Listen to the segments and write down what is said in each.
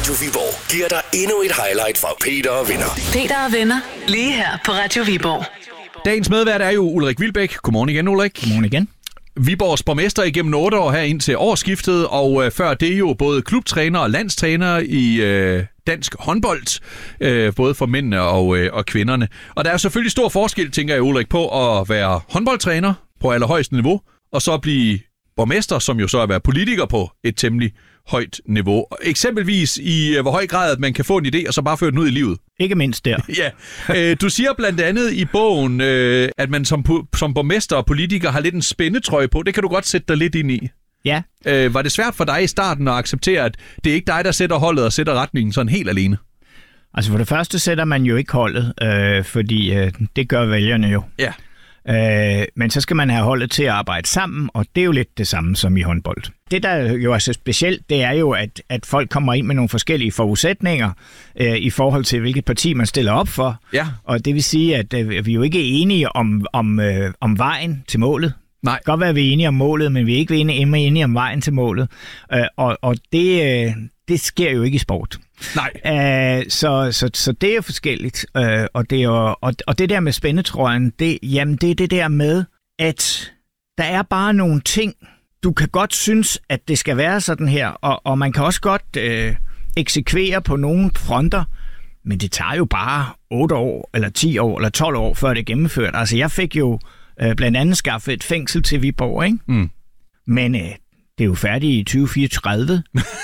Radio Viborg giver dig endnu et highlight fra Peter og Venner. Peter og Venner, lige her på Radio Viborg. Dagens medvært er jo Ulrik Wilbek. Godmorgen igen, Ulrik. Godmorgen igen. Viborgs borgmester igennem 8 år her indtil årsskiftet, og før det jo både klubtræner og landstræner i dansk håndbold, både for mændene og kvinderne. Og der er selvfølgelig stor forskel, tænker jeg, Ulrik, på at være håndboldtræner på allerhøjeste niveau, og så blive borgmester, som jo så er at være politiker på et temmelig højt niveau. Eksempelvis i hvor høj grad man kan få en idé, og så bare føre den ud i livet. Ikke mindst der. Ja. Du siger blandt andet i bogen, at man som borgmester og politiker har lidt en spændetrøje på. Det kan du godt sætte dig lidt ind i. Ja. Var det svært for dig i starten at acceptere, at det er ikke dig, der sætter holdet og sætter retningen sådan helt alene? Altså for det første sætter man jo ikke holdet, fordi det gør vælgerne jo. Ja. Men så skal man have holdet til at arbejde sammen, og det er jo lidt det samme som i håndbold. Det, der jo er så specielt, det er jo, at folk kommer ind med nogle forskellige forudsætninger i forhold til, hvilket parti man stiller op for. Ja. Og det vil sige, at vi er jo ikke enige om vejen til målet. Nej. Det kan godt være, at vi er enige om målet, men vi er ikke enige om vejen til målet. Og det sker jo ikke i sport. Nej. Så det er forskelligt. Og det der med spændetrøjen, det er det der med, at der er bare nogle ting, du kan godt synes, at det skal være sådan her, og man kan også godt eksekvere på nogle fronter, men det tager jo bare 8 år, eller 10 år, eller 12 år, før det er gennemført. Altså, jeg fik jo blandt andet skaffet et fængsel til Viborg, ikke? Mm. Men det er jo færdigt i 2034.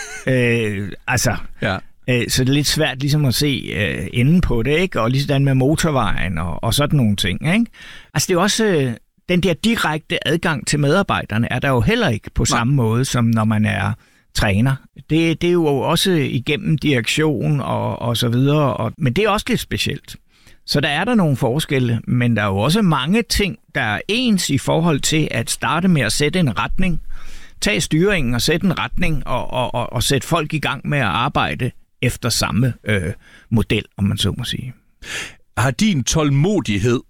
Ja. Så det er lidt svært ligesom at se enden på det, ikke? Og ligesom med motorvejen og sådan nogle ting, ikke? Altså, det er også den der direkte adgang til medarbejderne er der jo heller ikke på samme måde, som når man er træner. Det er jo også igennem direktion og så videre, men det er også lidt specielt. Så der er der nogle forskelle, men der er jo også mange ting, der er ens i forhold til at starte med at sætte en retning, tage styringen og sætte en retning og sætte folk i gang med at arbejde efter samme model, om man så må sige. Har din tålmodighed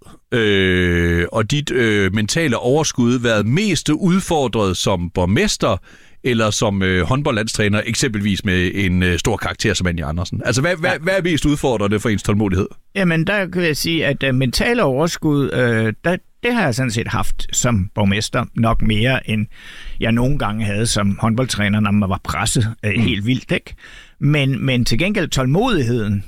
og dit mentale overskud været mest udfordret som borgmester eller som håndboldlandstræner, eksempelvis med en stor karakter som Anja Andersen? Altså, hvad er mest udfordrende for ens tålmodighed? Jamen, der kan jeg sige, at mentale overskud, det har jeg sådan set haft som borgmester nok mere, end jeg nogle gange havde som håndboldtræner, når man var presset helt vildt, ikke? Men til gengæld tålmodigheden,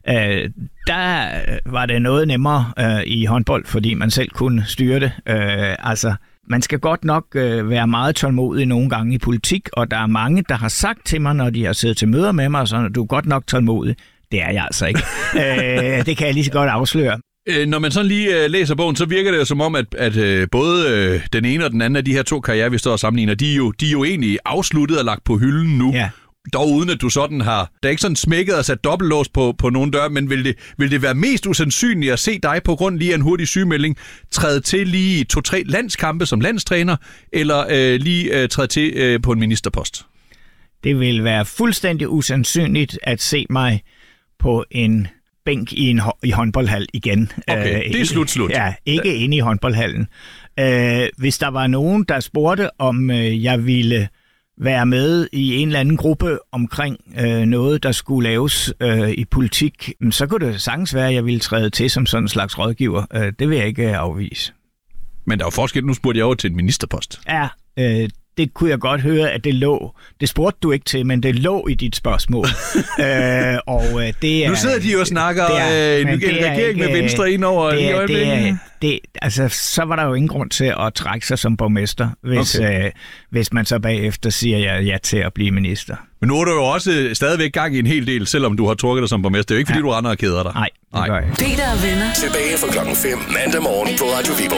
der var det noget nemmere i håndbold, fordi man selv kunne styre det. Altså, man skal godt nok være meget tålmodig nogle gange i politik, og der er mange, der har sagt til mig, når de har siddet til møder med mig, sådan, at du er godt nok tålmodig. Det er jeg altså ikke. Det kan jeg lige så godt afsløre. Når man sådan lige læser bogen, så virker det jo som om, at både den ene og den anden af de her 2 karrierer, vi står og sammenligner, de er jo egentlig afsluttet og lagt på hylden nu. Ja. Dog uden at du sådan har... Der er ikke sådan smækket og sat dobbeltlås på nogle døre, men vil det være mest usandsynligt at se dig på grund lige af en hurtig sygemelding træde til lige 2-3 landskampe som landstræner, eller lige træde til på en ministerpost? Det vil være fuldstændig usandsynligt at se mig på en bænk i håndboldhal igen. Okay, det er slut. Ja, ikke inde i håndboldhallen. Hvis der var nogen, der spurgte, om jeg ville være med i en eller anden gruppe omkring noget, der skulle laves i politik, så kunne det sagtens være, at jeg ville træde til som sådan en slags rådgiver. Det vil jeg ikke afvise. Men der er jo forskel. Nu spurgte jeg over til en ministerpost. Ja, det kunne jeg godt høre, at det lå. Det spurgte du ikke til, men det lå i dit spørgsmål. Det er, nu sidder de jo og snakker en regering med Venstre ind over i øjeblikket. Altså, så var der jo ingen grund til at trække sig som borgmester, hvis man så bagefter siger ja til at blive minister. Men nu er du jo også stadigvæk gang i en hel del, selvom du har trukket dig som borgmester. Det er jo ikke, fordi du render og keder dig. Nej, det gør jeg. Peter og Venner. Tilbage fra 5:00 mandag morgen på Radio Viborg.